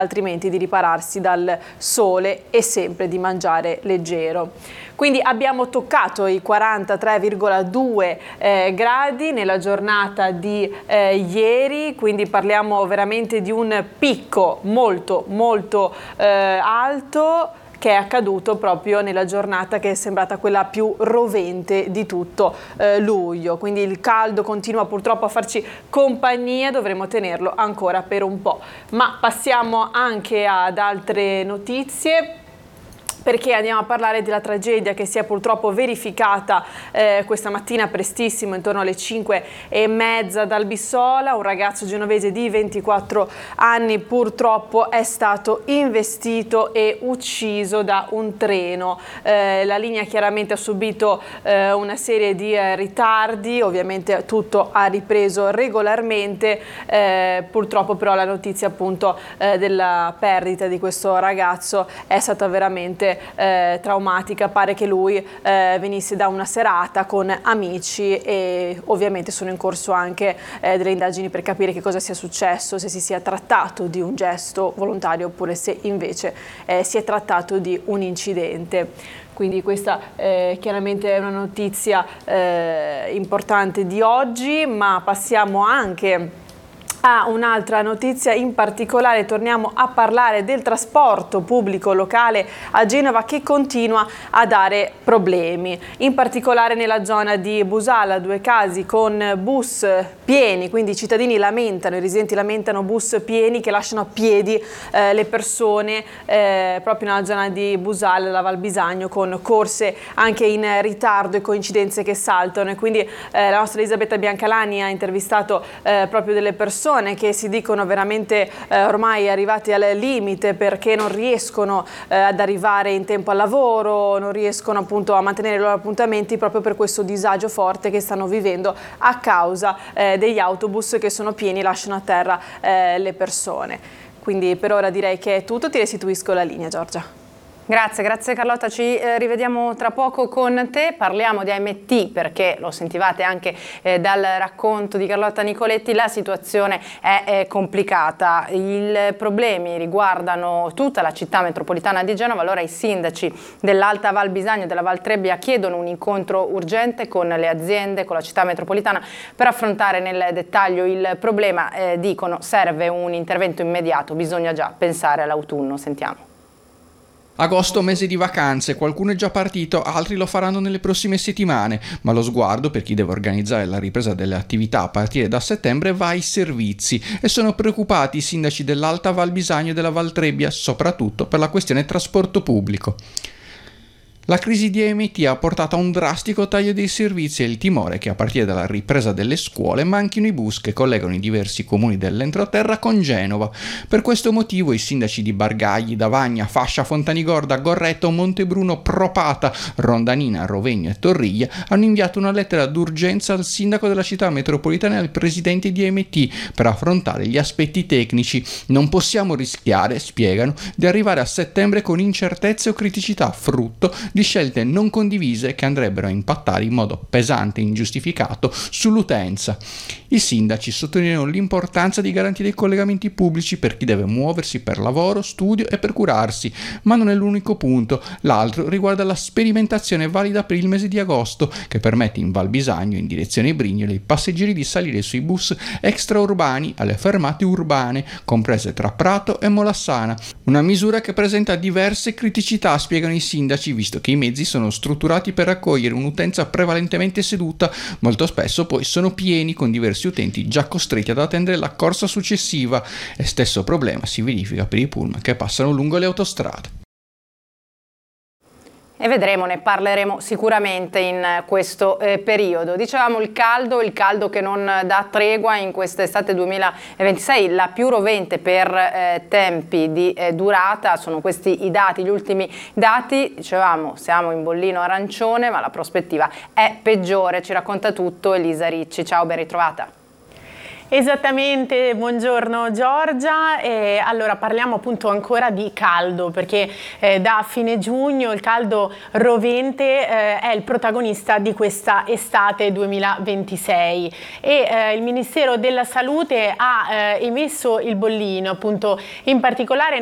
altrimenti di ripararsi dal sole e sempre di mangiare leggero. Quindi abbiamo toccato i 43,2 gradi nella giornata di ieri, quindi parliamo veramente di un picco molto alto, che è accaduto proprio nella giornata che è sembrata quella più rovente di tutto luglio. Quindi il caldo continua purtroppo a farci compagnia, dovremo tenerlo ancora per un po'. Ma passiamo anche ad altre notizie, perché andiamo a parlare della tragedia che si è purtroppo verificata questa mattina prestissimo, intorno alle 5:30 ad Albissola. Un ragazzo genovese di 24 anni purtroppo è stato investito e ucciso da un treno. La linea chiaramente ha subito una serie di ritardi, ovviamente tutto ha ripreso regolarmente, purtroppo però la notizia appunto della perdita di questo ragazzo è stata veramente traumatica. Pare che lui venisse da una serata con amici e ovviamente sono in corso anche delle indagini per capire che cosa sia successo, se si sia trattato di un gesto volontario oppure se invece si è trattato di un incidente. Quindi questa chiaramente è una notizia importante di oggi, ma passiamo anche a un'altra notizia in particolare. Torniamo a parlare del trasporto pubblico locale a Genova, che continua a dare problemi, in particolare nella zona di Busala, 2 casi con bus pieni, quindi i cittadini lamentano, i residenti lamentano bus pieni che lasciano a piedi le persone proprio nella zona di Busala, la Val Bisagno, con corse anche in ritardo e coincidenze che saltano. E quindi la nostra Elisabetta Biancalani ha intervistato proprio delle persone che si dicono veramente ormai arrivati al limite, perché non riescono ad arrivare in tempo al lavoro, non riescono appunto a mantenere i loro appuntamenti proprio per questo disagio forte che stanno vivendo a causa degli autobus che sono pieni e lasciano a terra le persone. Quindi per ora direi che è tutto, ti restituisco la linea, Giorgia. Grazie Carlotta, ci rivediamo tra poco con te. Parliamo di AMT perché lo sentivate anche dal racconto di Carlotta Nicoletti, la situazione è complicata, i problemi riguardano tutta la città metropolitana di Genova. Allora i sindaci dell'Alta Val Bisagno e della Val Trebbia chiedono un incontro urgente con le aziende, con la città metropolitana, per affrontare nel dettaglio il problema. Dicono serve un intervento immediato, bisogna già pensare all'autunno. Sentiamo. Agosto, mese di vacanze, qualcuno è già partito, altri lo faranno nelle prossime settimane, ma lo sguardo per chi deve organizzare la ripresa delle attività a partire da settembre va ai servizi, e sono preoccupati i sindaci dell'Alta Val Bisagno e della Val Trebbia, soprattutto per la questione trasporto pubblico. La crisi di AMT ha portato a un drastico taglio dei servizi e il timore che a partire dalla ripresa delle scuole manchino i bus che collegano i diversi comuni dell'entroterra con Genova. Per questo motivo i sindaci di Bargagli, Davagna, Fascia, Fontanigorda, Gorreto, Montebruno, Propata, Rondanina, Rovegno e Torriglia hanno inviato una lettera d'urgenza al sindaco della città metropolitana e al presidente di AMT per affrontare gli aspetti tecnici. Non possiamo rischiare, spiegano, di arrivare a settembre con incertezze o criticità frutto di scelte non condivise che andrebbero a impattare in modo pesante e ingiustificato sull'utenza. I sindaci sottolineano l'importanza di garantire i collegamenti pubblici per chi deve muoversi per lavoro, studio e per curarsi, ma non è l'unico punto. L'altro riguarda la sperimentazione valida per il mese di agosto, che permette in Val Bisagno, in direzione Brignole, ai passeggeri di salire sui bus extraurbani alle fermate urbane, comprese tra Prato e Molassana. Una misura che presenta diverse criticità, spiegano i sindaci, visto che i mezzi sono strutturati per raccogliere un'utenza prevalentemente seduta, molto spesso poi sono pieni con diversi utenti già costretti ad attendere la corsa successiva, e stesso problema si verifica per i pullman che passano lungo le autostrade. E vedremo, ne parleremo sicuramente in questo periodo. Dicevamo il caldo che non dà tregua in quest'estate 2026, la più rovente per tempi di durata. Sono questi i dati, gli ultimi dati. Dicevamo, siamo in bollino arancione, ma la prospettiva è peggiore. Ci racconta tutto Elisa Ricci. Ciao, ben ritrovata. Esattamente, buongiorno Giorgia. Allora parliamo appunto ancora di caldo, perché da fine giugno il caldo rovente è il protagonista di questa estate 2026 e il Ministero della Salute ha emesso il bollino, appunto in particolare